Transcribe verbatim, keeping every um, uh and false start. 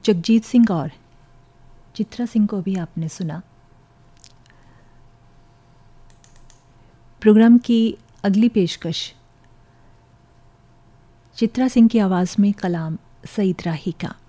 जगजीत सिंह और चित्रा सिंह को भी आपने सुना। प्रोग्राम की अगली पेशकश चित्रा सिंह की आवाज़ में कलाम सईद राही का।